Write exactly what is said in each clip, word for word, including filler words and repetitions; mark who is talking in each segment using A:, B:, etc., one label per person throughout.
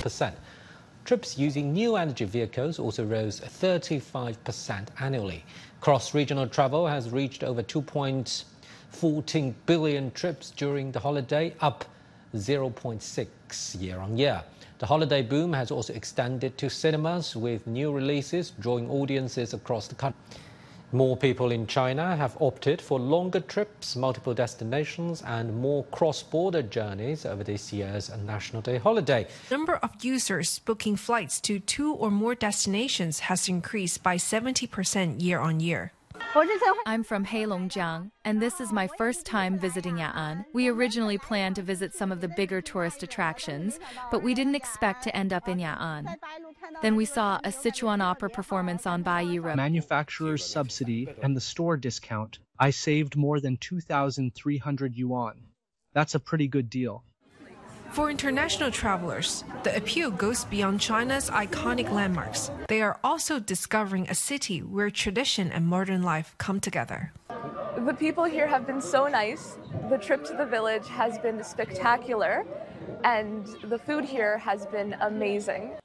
A: percent. Trips using new energy vehicles also rose thirty-five percent annually. Cross-regional travel has reached over two point one four billion trips during the holiday, up zero point six year-on-year. The holiday boom has also extended to cinemas, with new releases drawing audiences across the country. More people in China have opted for longer trips, multiple destinations, and more cross-border journeys over this year's National Day holiday.
B: The number of users booking flights to two or more destinations has increased by seventy percent year-on-year.
C: I'm from Heilongjiang, and this is my first time visiting Ya'an. We originally planned to visit some of the bigger tourist attractions, but we didn't expect to end up in Ya'an. Then we saw a Sichuan opera performance on Baiyi Road.
D: Manufacturer's subsidy and the store discount. I saved more than two thousand three hundred yuan. That's a pretty good deal.
B: For international travelers, the appeal goes beyond China's iconic landmarks. They are also discovering a city where tradition and modern life come together.
E: The people here have been so nice. The trip to the village has been spectacular, and the food here has been amazing.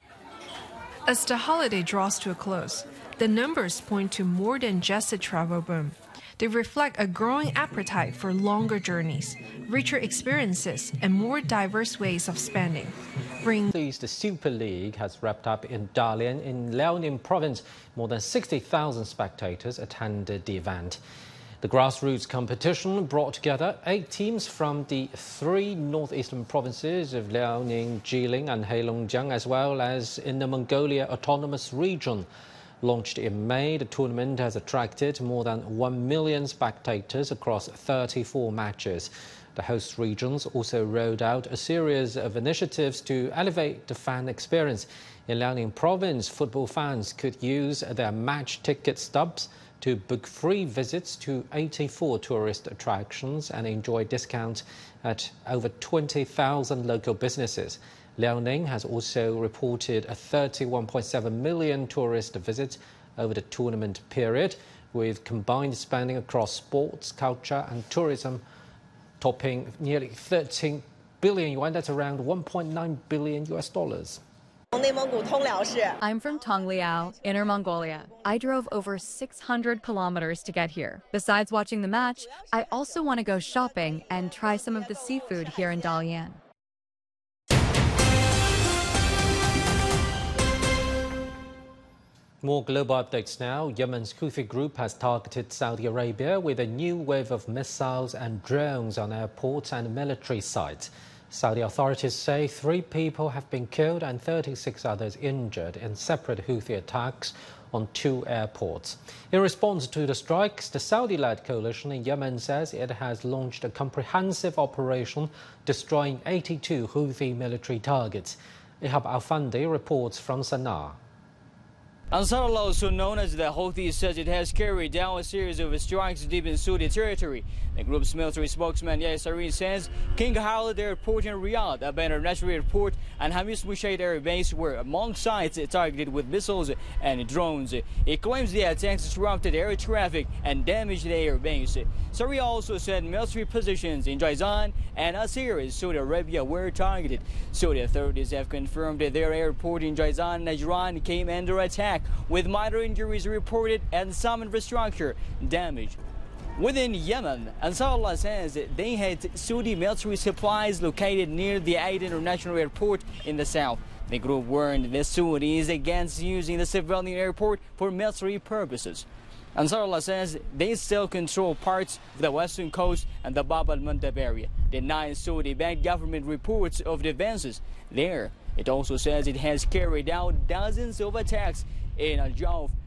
B: As the holiday draws to a close, the numbers point to more than just a travel boom. They reflect a growing appetite for longer journeys, richer experiences, and more diverse ways of spending. Bring
A: The Super League has wrapped up in Dalian in Liaoning province. More than sixty thousand spectators attended the event. The grassroots competition brought together eight teams from the three northeastern provinces of Liaoning, Jilin and Heilongjiang, as well as Inner Mongolia Autonomous Region. Launched in May, the tournament has attracted more than one million spectators across thirty-four matches. The host regions also rolled out a series of initiatives to elevate the fan experience. In Liaoning province, football fans could use their match ticket stubs to book free visits to eighty-four tourist attractions and enjoy discounts at over twenty thousand local businesses. Liaoning has also reported a thirty-one point seven million tourist visits over the tournament period, with combined spending across sports, culture and tourism topping nearly thirteen billion yuan. That's around one point nine billion U S dollars.
C: I'm from Tongliao, Inner Mongolia. I drove over six hundred kilometers to get here. Besides watching the match, I also want to go shopping and try some of the seafood here in Dalian.
A: More global updates now. Yemen's Houthi group has targeted Saudi Arabia with a new wave of missiles and drones on airports and military sites. Saudi authorities say three people have been killed and thirty-six others injured in separate Houthi attacks on two airports. In response to the strikes, the Saudi-led coalition in Yemen says it has launched a comprehensive operation destroying eighty-two Houthi military targets. Ihab Al-Fandi reports from Sana'a.
F: Ansarullah, also known as the Houthis, says it has carried down a series of strikes deep in Saudi territory. The group's military spokesman Yahya Sareen says King Khalid Airport in Riyadh, Aba International Airport, and Hamis Mushaid Air Base were among sites targeted with missiles and drones. It claims the attacks disrupted air traffic and damaged the air base. Sareen also said military positions in Jizan and Asir, Saudi Arabia, were targeted. Saudi authorities have confirmed that their airport in Jizan, Najran, came under attack, with minor injuries reported and some infrastructure damage. Within Yemen, Ansarullah says they had Saudi military supplies located near the Aden International Airport in the south. The group warned the Saudis against using the civilian airport for military purposes. Ansarullah says they still control parts of the western coast and the Bab al-Mandab area, denying Saudi-backed government reports of the advances there. It also says it has carried out dozens of attacks in Al-Jawf